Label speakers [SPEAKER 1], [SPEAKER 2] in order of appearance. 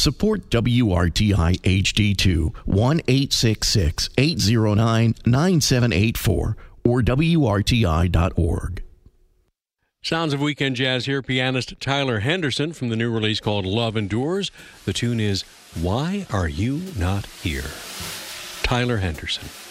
[SPEAKER 1] Support WRTI HD2 1-866-809-9784 or WRTI.org.
[SPEAKER 2] Sounds of weekend jazz here. Pianist Tyler Henderson from the new release called Love Endures. The tune is Why Are You Not Here? Tyler Henderson.